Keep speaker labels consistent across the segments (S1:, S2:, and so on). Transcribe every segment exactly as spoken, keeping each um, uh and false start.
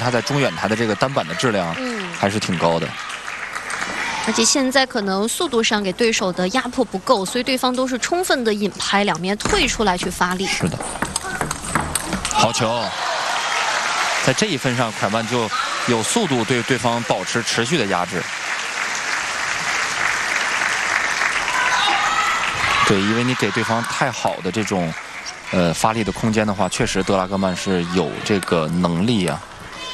S1: 他在中远台的这个单板的质量，嗯，还是挺高的。
S2: 而且现在可能速度上给对手的压迫不够，所以对方都是充分的引拍，两面退出来去发力。
S1: 是的，好球！在这一分上，蒯曼就有速度对对方保持持续的压制。对，因为你给对方太好的这种呃发力的空间的话，确实德拉戈曼是有这个能力啊，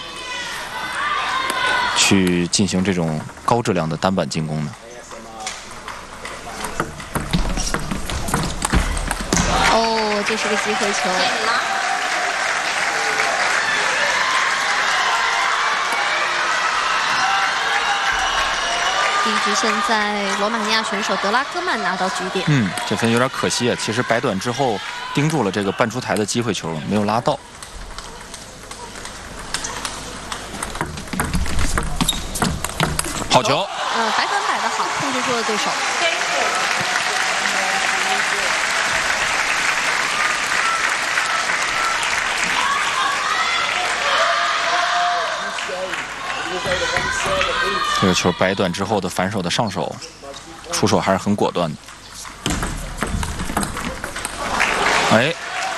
S1: 去进行这种高质量的单板进攻的。
S2: 哦，这是个机会球。第一局现在罗马尼亚选手德拉戈曼拿到局点。
S1: 嗯，这分有点可惜啊。其实摆短之后盯住了这个半出台的机会球，没有拉到。好球！
S2: 呃，摆短摆得好，控制住了对手。
S1: 这个球摆短之后的反手的上手，出手还是很果断的。哎，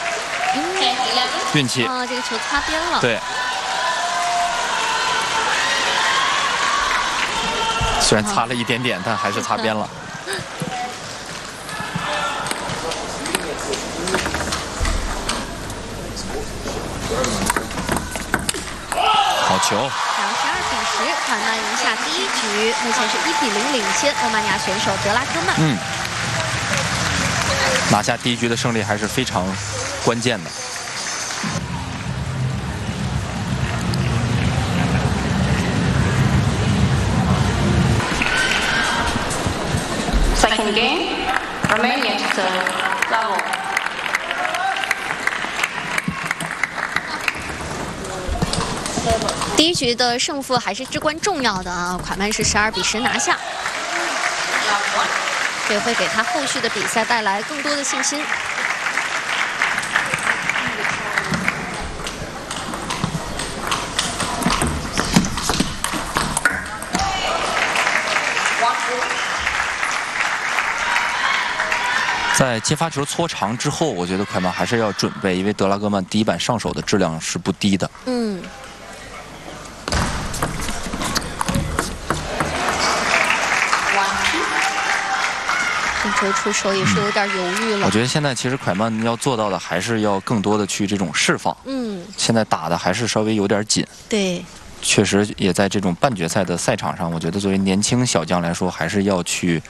S1: 运气
S2: 啊，这个球擦边了。
S1: 对，虽然擦了一点点，但还是擦边了。好球！
S2: 蒯曼赢下第一局，目前是一比零领先罗马尼亚选手德拉戈曼。
S1: 嗯，拿下第一局的胜利还是非常关键的。
S3: Second game, Romania to serve, level.
S2: 第一局的胜负还是至关重要的啊！蒯曼是十二比十拿下，这会给他后续的比赛带来更多的信心。
S1: 在接发球搓长之后，我觉得蒯曼还是要准备，因为德拉戈曼第一板上手的质量是不低的。
S2: 嗯。这球出手也是有点犹豫了。
S1: 我觉得现在其实蒯曼要做到的还是要更多的去这种释放。
S2: 嗯。现
S1: 在打的还是稍微有点紧。
S2: 对。
S1: 确实也在这种半决赛的赛场上，我觉得作为年轻小将来说，还是要去。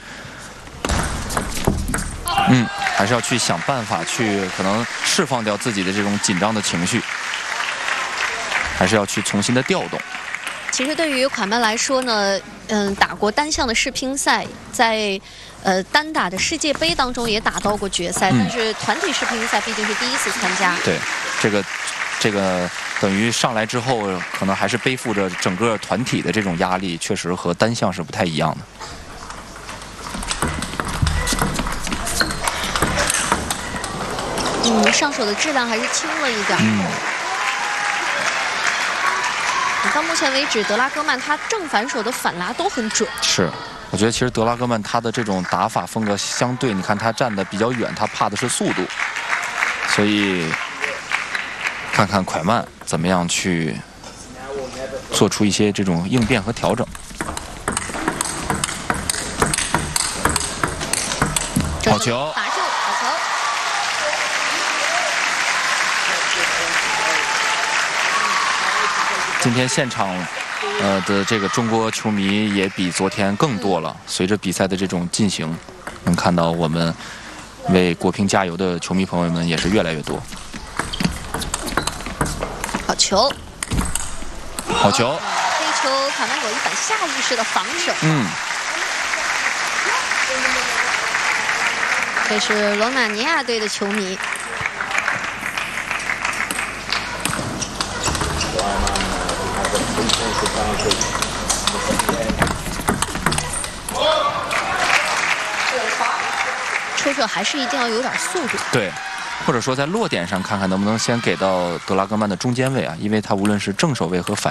S1: 嗯，还是要去想办法去可能释放掉自己的这种紧张的情绪，还是要去重新的调动。
S2: 其实对于蒯曼来说呢，嗯，打过单项的世乒赛，在呃单打的世界杯当中也打到过决赛，嗯、但是团体世乒赛毕竟是第一次参加。
S1: 对，这个这个等于上来之后，可能还是背负着整个团体的这种压力，确实和单项是不太一样的。
S2: 嗯，上手的质量还是轻了一点。嗯。到目前为止，德拉戈曼他正反手的反拉都很准。
S1: 是，我觉得其实德拉戈曼他的这种打法风格相对，你看他站得比较远，他怕的是速度，所以看看蒯曼怎么样去做出一些这种应变和调整。好球！
S2: 打住，好球！
S1: 今天现场，呃的这个中国球迷也比昨天更多了。随着比赛的这种进行，能看到我们为国乒加油的球迷朋友们也是越来越多。
S2: 好球！
S1: 好球！
S2: 这一球，蒯曼有一反下意识的防守。
S1: 嗯。
S2: 这是罗马尼亚队的球迷。出手还是一定要有点速度。
S1: 对，或者说在落点上看看能不能先给到德拉戈曼的中间位啊，因为他无论是正手位和反